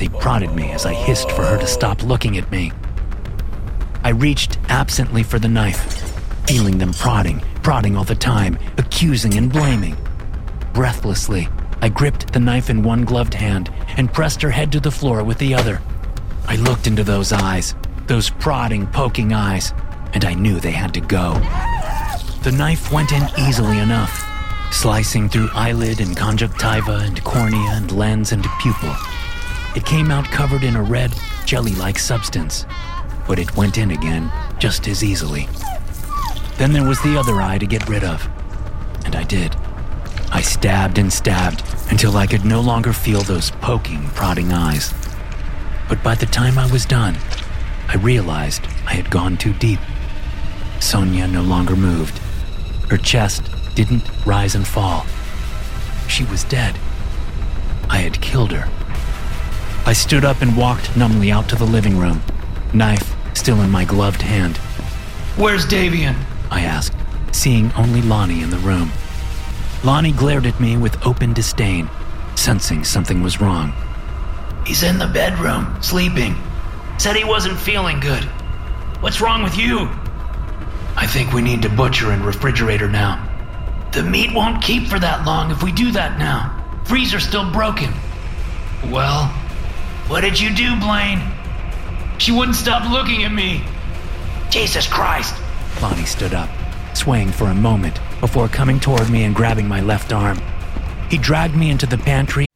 They prodded me as I hissed for her to stop looking at me. I reached absently for the knife, feeling them prodding all the time, accusing and blaming. Breathlessly, I gripped the knife in one gloved hand and pressed her head to the floor with the other. I looked into those eyes, those prodding, poking eyes, and I knew they had to go. The knife went in easily enough, slicing through eyelid and conjunctiva and cornea and lens and pupil. It came out covered in a red, jelly-like substance, but it went in again just as easily. Then there was the other eye to get rid of, and I did. I stabbed and stabbed until I could no longer feel those poking, prodding eyes. But by the time I was done, I realized I had gone too deep. Sonia no longer moved. Her chest didn't rise and fall. She was dead. I had killed her. I stood up and walked numbly out to the living room, knife still in my gloved hand. "Where's Davian?" I asked, seeing only Lonnie in the room. Lonnie glared at me with open disdain, sensing something was wrong. "He's in the bedroom, sleeping. Said he wasn't feeling good. What's wrong with you?" "I think we need to butcher and refrigerator now. The meat won't keep for that long if we do that now. Freezer's still broken." "Well, what did you do, Blaine?" "She wouldn't stop looking at me." "Jesus Christ!" Lonnie stood up, swaying for a moment before coming toward me and grabbing my left arm. He dragged me into the pantry